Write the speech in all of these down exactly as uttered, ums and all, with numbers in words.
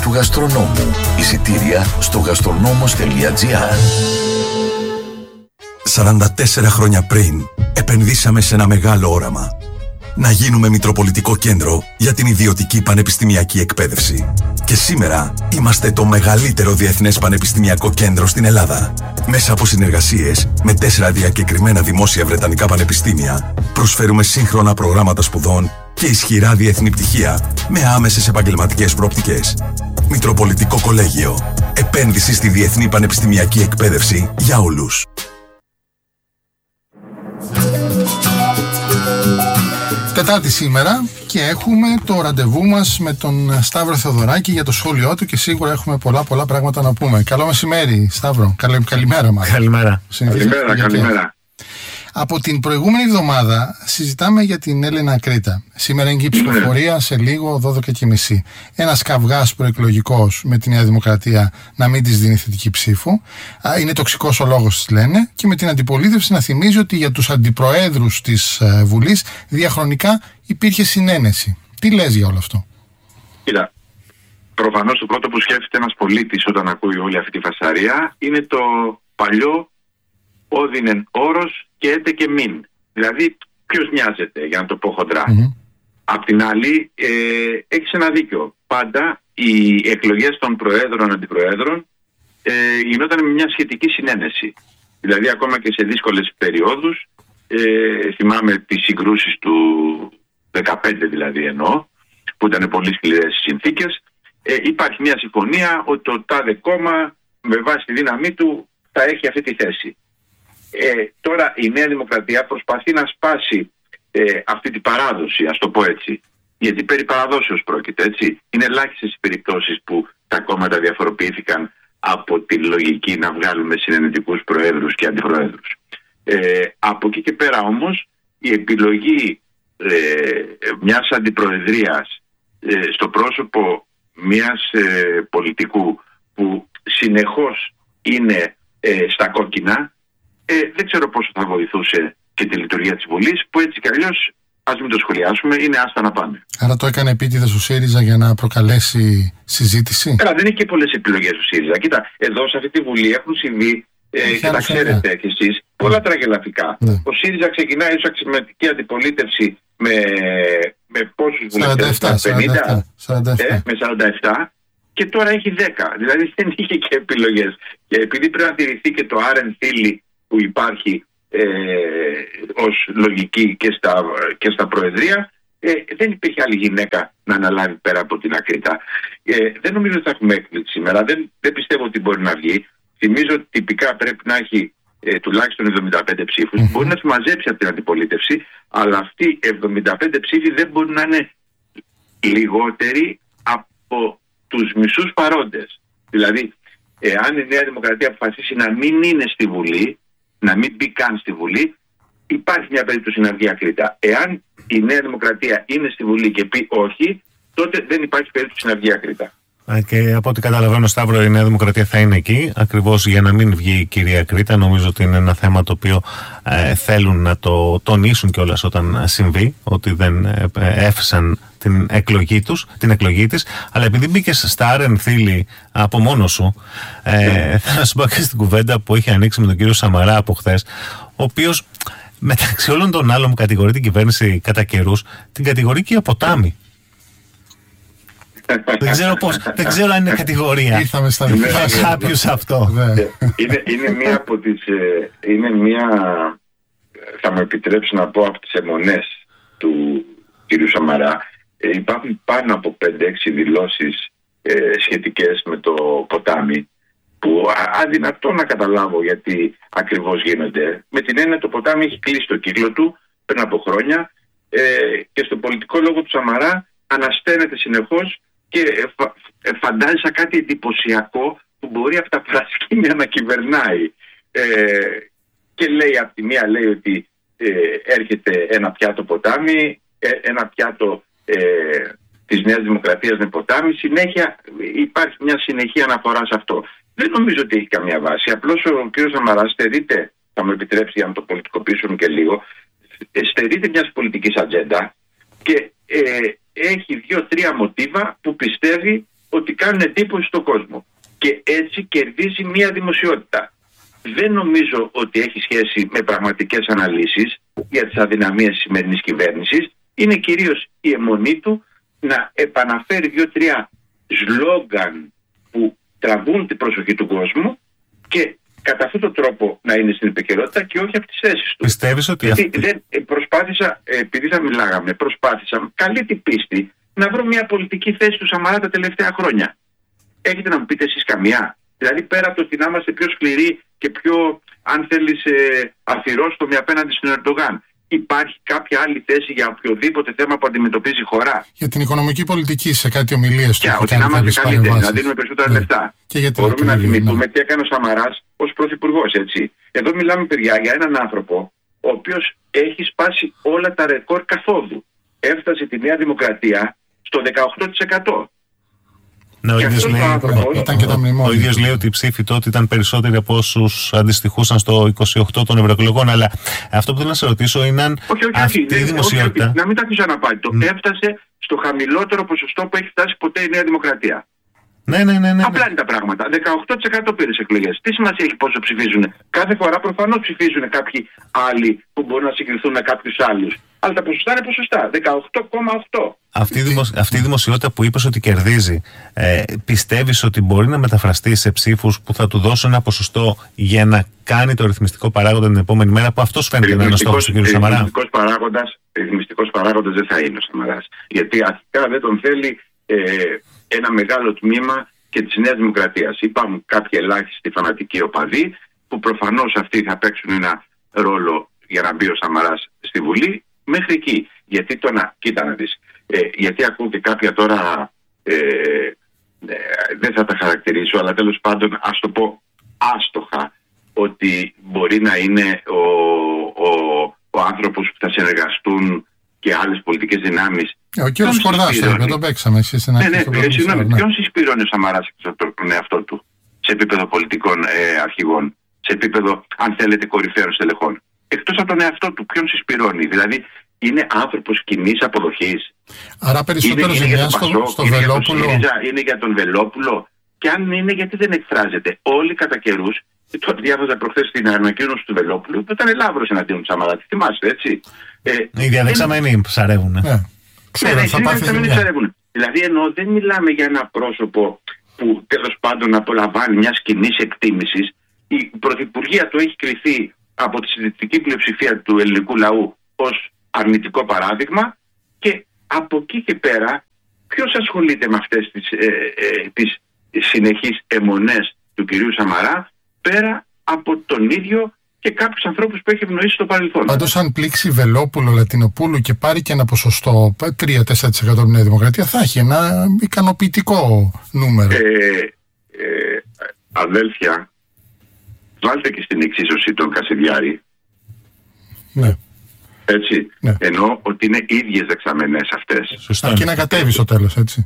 του γαστρονόμου. Εισιτήρια στο γαστρονόμος τελεία τζι άρ. σαράντα τέσσερα χρόνια πριν επενδύσαμε σε ένα μεγάλο όραμα. Να γίνουμε Μητροπολιτικό Κέντρο για την ιδιωτική πανεπιστημιακή εκπαίδευση. Και σήμερα είμαστε το μεγαλύτερο διεθνές πανεπιστημιακό κέντρο στην Ελλάδα. Μέσα από συνεργασίες με τέσσερα διακεκριμένα δημόσια βρετανικά πανεπιστήμια, προσφέρουμε σύγχρονα προγράμματα σπουδών και ισχυρά διεθνή πτυχία με άμεσες επαγγελματικές προοπτικές. Μητροπολιτικό Κολέγιο. Επένδυση στη διεθνή πανεπιστημιακή εκπαίδευση για όλους. Τετάρτη σήμερα και έχουμε το ραντεβού μας με τον Σταύρο Θεοδωράκη για το σχόλιο του και σίγουρα έχουμε πολλά πολλά πράγματα να πούμε. Καλό μεσημέρι, Σταύρο. Καλη, καλημέρα μάλλον. Καλημέρα. Καλημέρα, καλημέρα. Από την προηγούμενη εβδομάδα συζητάμε για την Έλενα Κρήτα. Σήμερα είναι και η ψηφοφορία σε λίγο δώδεκα και μισή. Ένας καυγάς προεκλογικός με τη Νέα Δημοκρατία να μην της δίνει θετική ψήφο. Είναι τοξικός ο λόγος της λένε. Και με την αντιπολίτευση να θυμίζει ότι για τους αντιπροέδρους της Βουλής διαχρονικά υπήρχε συνένεση. Τι λες για όλο αυτό? Κοίτα, προφανώς το πρώτο που σκέφτεται ένας πολίτης όταν ακούει όλη αυτή τη φασαρία είναι το παλιό όδινεν όρος και έτε και μην. Δηλαδή, ποιος νοιάζεται, για να το πω χοντρά. Mm-hmm. Απ' την άλλη, ε, έχεις ένα δίκιο. Πάντα οι εκλογές των προέδρων, αντιπροέδρων ε, γινόταν με μια σχετική συνένεση. Δηλαδή, ακόμα και σε δύσκολες περιόδους, ε, θυμάμαι τις συγκρούσεις του δεκαπέντε δηλαδή εννοώ, που ήταν πολύ σκληρές συνθήκες, ε, υπάρχει μια συμφωνία ότι το τάδε κόμμα με βάση τη δύναμή του θα έχει αυτή τη θέση. Ε, τώρα η Νέα Δημοκρατία προσπαθεί να σπάσει ε, αυτή την παράδοση, ας το πω έτσι, γιατί περί παραδόσεως πρόκειται, έτσι. Είναι ελάχιστες οι περιπτώσεις που τα κόμματα διαφοροποιήθηκαν από τη λογική να βγάλουμε συνενετικούς προέδρους και αντιπροέδρους. Ε, από εκεί και πέρα όμως η επιλογή ε, μιας αντιπροεδρίας ε, στο πρόσωπο μιας ε, πολιτικού που συνεχώς είναι ε, στα κόκκινα, Ε, δεν ξέρω πόσο θα βοηθούσε και τη λειτουργία της Βουλής, που έτσι κι αλλιώς, ας μην το σχολιάσουμε, είναι άστα να πάμε. Άρα το έκανε επίτηδες ο ΣΥΡΙΖΑ για να προκαλέσει συζήτηση. Άρα δεν έχει και πολλές επιλογές ο ΣΥΡΙΖΑ. Κοίτα, εδώ σε αυτή τη Βουλή έχουν συμβεί, ε, και τα ξέρετε κι εσείς, πολλά τραγελαφικά. Ναι. Ο ΣΥΡΙΖΑ ξεκινάει ως αξιωματική αντιπολίτευση με, με πόσους βουλευτές, πενήντα, σαράντα επτά, ε, με σαράντα επτά. Και τώρα έχει δέκα. Δηλαδή δεν είχε και επιλογές. Και επειδή πρέπει να τηρηθεί και το άρεν θήλη που υπάρχει ε, ως λογική και στα, και στα προεδρία, ε, δεν υπήρχε άλλη γυναίκα να αναλάβει πέρα από την Ακρίτα. Ε, δεν νομίζω ότι θα έχουμε έκπληξη σήμερα. Δεν, δεν πιστεύω ότι μπορεί να βγει. Θυμίζω ότι τυπικά πρέπει να έχει ε, τουλάχιστον εβδομήντα πέντε ψήφους. Mm-hmm. Μπορεί να τη μαζέψει από την αντιπολίτευση, αλλά αυτοί οι εβδομήντα πέντε ψήφοι δεν μπορούν να είναι λιγότεροι από τους μισούς παρόντες. Δηλαδή, εάν η Νέα Δημοκρατία αποφασίσει να μην είναι στη Βουλή, να μην μπει καν στη Βουλή, υπάρχει μια περίπτωση να βγει Ακρίτα. Εάν η Νέα Δημοκρατία είναι στη Βουλή και πει όχι, τότε δεν υπάρχει περίπτωση να βγει Ακρίτα. Και από ό,τι καταλαβαίνω, Σταύρο, η Νέα Δημοκρατία θα είναι εκεί ακριβώς για να μην βγει η κυρία Κρήτα. Νομίζω ότι είναι ένα θέμα το οποίο ε, θέλουν να το τονίσουν κιόλας όταν συμβεί, ότι δεν ε, έφεσαν την εκλογή τους, την εκλογή της, αλλά επειδή μπήκες στα άρεν θήλη από μόνος σου, ε, θα να σου πω και στην κουβέντα που είχε ανοίξει με τον κύριο Σαμαρά από χθες, ο οποίος μεταξύ όλων των άλλων που κατηγορεί την κυβέρνηση κατά καιρούς, την κατηγορεί και για ποτάμι. δεν, ξέρω πώς, δεν ξέρω αν είναι κατηγορία. Ήρθαμε στα κάποιους αυτό. είναι, είναι μία από τις, είναι μία, θα μου επιτρέψει να πω, από τις αιμονές του κύριου Σαμαρά. Ε, υπάρχουν πάνω από πέντε έξι δηλώσεις ε, σχετικές με το ποτάμι, που αδυνατό να καταλάβω γιατί ακριβώς γίνονται. Με την έννοια το ποτάμι έχει κλείσει το κύκλο του πριν από χρόνια ε, και στο πολιτικό λόγο του Σαμαρά ανασταίνεται συνεχώς και φα, φαντάζει σαν κάτι εντυπωσιακό που μπορεί από τα παρασκήνια να κυβερνάει. Ε, και λέει από τη μία λέει ότι ε, έρχεται ένα πιάτο ποτάμι, ε, ένα πιάτο ε, της Νέας Δημοκρατίας με ποτάμι, συνέχεια υπάρχει μια συνεχή αναφορά σε αυτό. Δεν νομίζω ότι έχει καμία βάση. Απλώς ο κ. Σαμαράς στερείται, θα μου επιτρέψει για να το πολιτικοποιήσουμε και λίγο, στερείται μιας πολιτικής ατζέντα και ε, έχει δύο-τρία μοτίβα που πιστεύει ότι κάνουν εντύπωση στον κόσμο. Και έτσι κερδίζει μία δημοσιότητα. Δεν νομίζω ότι έχει σχέση με πραγματικές αναλύσεις για τις αδυναμίες της σημερινής κυβέρνησης. Είναι κυρίως η αιμονή του να επαναφέρει δύο-τρία σλόγγαν που τραβούν την προσοχή του κόσμου και κατά αυτόν τον τρόπο να είναι στην επικαιρότητα και όχι από τις θέσεις του. Πιστεύεις ότι αυτή... αυτή... δεν, προσπάθησα, επειδή θα μιλάγαμε, προσπάθησα καλή την πίστη να βρω μια πολιτική θέση του Σαμαρά τα τελευταία χρόνια. Έχετε να μου πείτε εσείς καμιά? Δηλαδή πέρα από το ότι να είμαστε πιο σκληροί και πιο, αν θέλεις, ε, αφιρόστομοι απέναντι στον Ερντογάν, υπάρχει κάποια άλλη θέση για οποιοδήποτε θέμα που αντιμετωπίζει η χώρα? Για την οικονομική πολιτική, σε κάτι ομιλίες του. Για ότι να είμαστε καλύτεροι, να δίνουμε περισσότερα ναι. λεφτά. Και μπορούμε να θυμηθούμε ναι. τι έκανε ο Σαμαράς ως πρωθυπουργός, έτσι. Εδώ μιλάμε, παιδιά, για έναν άνθρωπο ο οποίος έχει σπάσει όλα τα ρεκόρ καθόδου. Έφτασε τη Νέα Δημοκρατία στο δεκαοκτώ τοις εκατό. Ναι, ο ίδιος λέει, ο ίδιος λέει ότι οι ψήφοι τότε ήταν περισσότεροι από όσους αντιστοιχούσαν στο είκοσι οκτώ των ευρωεκλογών. Αλλά αυτό που θέλω να σε ρωτήσω είναι αν όχι, όχι, αυτή όχι, η δημοσιότητα. Όχι, όχι, να μην τα αφήσω να πάει. Το mm. έφτασε στο χαμηλότερο ποσοστό που έχει φτάσει ποτέ η Νέα Δημοκρατία. Ναι, ναι, ναι, ναι. Απλά είναι τα πράγματα. δεκαοκτώ τοις εκατό πήρε σε εκλογές. Τι σημασία έχει πόσο ψηφίζουν? Κάθε φορά προφανώς ψηφίζουν κάποιοι άλλοι που μπορούν να συγκριθούν με κάποιους άλλους. Αλλά τα ποσοστά είναι ποσοστά. δεκαοκτώ κόμμα οκτώ. Αυτή, δημοσ... αυτή η δημοσιότητα που είπες ότι κερδίζει, ε, πιστεύεις ότι μπορεί να μεταφραστεί σε ψήφους που θα του δώσουν ένα ποσοστό για να κάνει το ρυθμιστικό παράγοντα την επόμενη μέρα, που αυτός φαίνεται να είναι ο στόχος του κ. Σαμαρά? Ρυθμιστικός παράγοντας, ρυθμιστικός παράγοντας δεν θα είναι ο Σαμαράς. Γιατί αρχικά δεν τον θέλει ε, ένα μεγάλο τμήμα και της Νέας Δημοκρατίας. Υπάρχουν κάποιοι ελάχιστοι φανατικοί οπαδοί που προφανώς αυτοί θα παίξουν ένα ρόλο για να μπει ο Σαμαράς στη Βουλή. Μέχρι εκεί. Γιατί το να, κοίτα να δεις, ε, γιατί ακούω και κάποια τώρα, ε, ε, δεν θα τα χαρακτηρίσω, αλλά τέλος πάντων ας το πω άστοχα, ότι μπορεί να είναι ο, ο, ο άνθρωπος που θα συνεργαστούν και άλλες πολιτικές δυνάμεις. Ε, ο κύριος Κορδάς, δεν τον παίξαμε εσείς. Ναι, ναι, ναι, συγγνώμη, ποιον συσπηρώνει ο Σαμαράς τον εαυτό του σε επίπεδο πολιτικών ε, αρχηγών, σε επίπεδο, αν θέλετε, κορυφαίων στελεχών? Εκτός από τον εαυτό του, ποιον συσπηρώνει? Δηλαδή, είναι άνθρωπος κοινής αποδοχής? Άρα περισσότερο ζημιά στο, στο είναι Βελόπουλο. Για τον είναι για τον Βελόπουλο. Και αν είναι, γιατί δεν εκφράζεται? Όλοι κατά καιρούς, το διάβαζα προχθές την ανακοίνωση του Βελόπουλου, που ήταν Λαύρος εναντίον του Σαμαρά. Τη θυμάστε, έτσι? Ε, οι διαδεξαμενοί είναι... ψαρεύουν. Ναι, ξέρω, ναι, ναι, θα πάθει ζημιά. Δηλαδή, ενώ δεν μιλάμε για ένα πρόσωπο που τέλος πάντων απολαμβάνει μιας κοινής εκτίμησης. Η πρωθυπουργία του έχει κριθεί από τη συντηρητική πλειοψηφία του ελληνικού λαού ως αρνητικό παράδειγμα, και από εκεί και πέρα ποιος ασχολείται με αυτές τις, ε, ε, τις συνεχείς αιμονές του κυρίου Σαμαρά, πέρα από τον ίδιο και κάποιους ανθρώπους που έχει ευνοήσει στο παρελθόν? Πάντως, αν πλήξει Βελόπουλο, Λατινοπούλου και πάρει και ένα ποσοστό τρία με τέσσερα τοις εκατό από την Νέα Δημοκρατία, θα έχει ένα ικανοποιητικό νούμερο. Ε, ε, αδέλφια, βάλτε και στην εξίσωση τον Κασιδιάρη. Ναι. Έτσι. Ναι. Ενώ ότι είναι ίδιες δεξαμενές αυτές. Σωστά. Και να κατέβει στο τέλος, έτσι.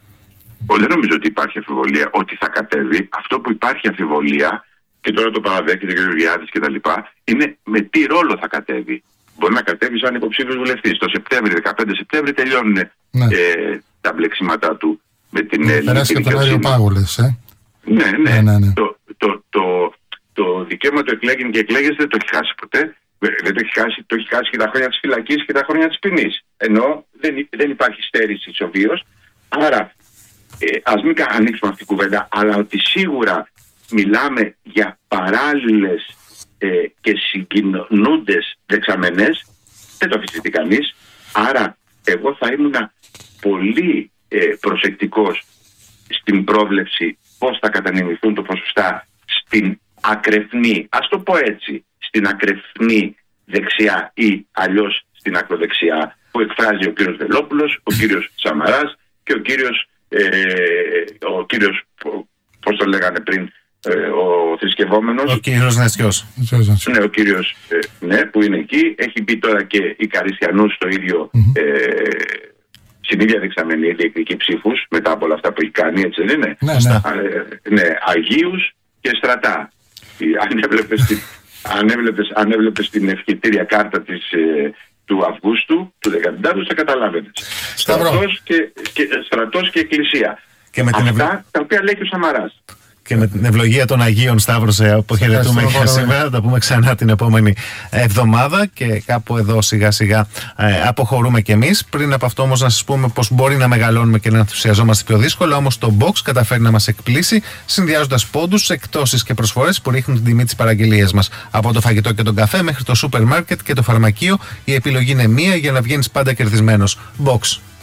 Δεν νομίζω ότι υπάρχει αμφιβολία ότι θα κατέβει. Αυτό που υπάρχει αμφιβολία, και τώρα το παραδέχεται και ο Γεωργιάδης και τα λοιπά, είναι με τι ρόλο θα κατέβει. Μπορεί να κατέβει σαν υποψήφιος βουλευτής. Το Σεπτέμβρη, δεκαπέντε Σεπτέμβρη, τελειώνουν ναι. ε, τα μπλεξίματά του με την ναι, ελληνική δικαιοσύνη. Περάσει και τον Άριο Πάγουλες, ε. Ναι, ναι. ναι, ναι, ναι. Το, το, το, το δικαίωμα του εκλέγην και εκλέγεσαι δεν το έχει χάσει ποτέ. Δεν το έχει χάσει, το έχει χάσει και τα χρόνια της φυλακής και τα χρόνια της ποινής. Ενώ δεν, δεν υπάρχει στέρηση ισοβίως. Άρα, ε, ας μην ανοίξουμε αυτή την κουβέντα, αλλά ότι σίγουρα μιλάμε για παράλληλες ε, και συγκοινωνούντες δεξαμενές, δεν το αφισβητεί κανείς. Άρα, εγώ θα ήμουν πολύ ε, προσεκτικός στην πρόβλεψη πώς θα κατανεμηθούν το ποσοστά στην ακρεφνή, ας το πω έτσι, στην ακρεφνή δεξιά ή αλλιώς στην ακροδεξιά, που εκφράζει ο κύριος Βελόπουλος, ο κύριος Σαμαράς και ο κύριος, ε, ο κύριος πώς το λέγανε πριν, ε, ο θρησκευόμενος. Ο κύριος Νεστιός. Ναι, ο κύριος, ε, ναι, που είναι εκεί. Έχει μπει τώρα και οι Καριστιανούς στο ίδιο, mm-hmm. ε, στην ίδια δεξαμενή διεκδικεί ψήφους μετά από όλα αυτά που έχει κάνει, έτσι δεν είναι? Ναι, ναι. Α, ναι, Αγίους και στρατά. Αν έβλεπες την, αν έβλεπες, αν έβλεπες την ευχητήρια κάρτα της, ε, του Αυγούστου, του δεκαπέντε, θα καταλάβαινες. Στρατός και, και, στρατός και εκκλησία. Και με την Αυτά ευλο... τα οποία λέει και ο Σαμαράς. Και με την ευλογία των Αγίων, Σταύρο, σε αποχαιρετούμε για σήμερα. Θα τα πούμε ξανά την επόμενη εβδομάδα και κάπου εδώ σιγά σιγά ε, αποχωρούμε κι εμείς. Πριν από αυτό όμως να σας πούμε πως μπορεί να μεγαλώνουμε και να ενθουσιαζόμαστε πιο δύσκολα, όμως το Box καταφέρει να μας εκπλήσει συνδυάζοντας πόντους, εκτόσεις και προσφορές που ρίχνουν την τιμή της παραγγελίας μας. Από το φαγητό και τον καφέ μέχρι το σούπερ μάρκετ και το φαρμακείο, η επιλογή είναι μία για να βγαίνεις πάντα κερδισμένος. Box.